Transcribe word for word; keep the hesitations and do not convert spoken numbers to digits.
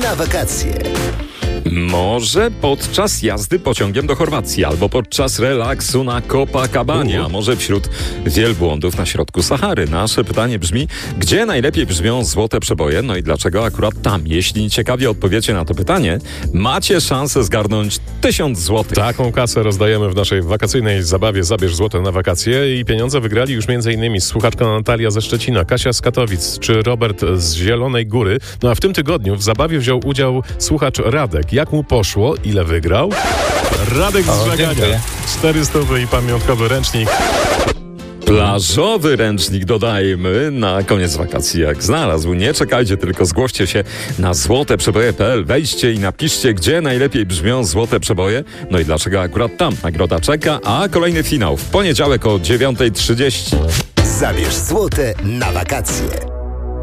na wakacje. Może podczas jazdy pociągiem do Chorwacji, albo podczas relaksu na Copacabanie, a może wśród wielbłądów na środku Sahary. Nasze pytanie brzmi, gdzie najlepiej brzmią złote przeboje? No i dlaczego akurat tam? Jeśli ciekawie odpowiecie na to pytanie, macie szansę zgarnąć tysiąc złotych. Taką kasę rozdajemy w naszej wakacyjnej zabawie Zabierz Złote na wakacje i pieniądze wygrali już m.in. słuchaczka Natalia ze Szczecina, Kasia z Katowic czy Robert z Zielonej Góry. No a w tym tygodniu w zabawie wziął udział słuchacz Radek. Jak mu poszło? Ile wygrał? Radek z Żagania. czterysta i pamiątkowy ręcznik. Plażowy ręcznik dodajmy na koniec wakacji, jak znalazł. Nie czekajcie, tylko zgłoście się na złote przeboje kropka p l. Wejdźcie i napiszcie, gdzie najlepiej brzmią złote przeboje. No i dlaczego akurat tam. Nagroda czeka, a kolejny finał w poniedziałek o dziewiąta trzydzieści. Zabierz złote na wakacje.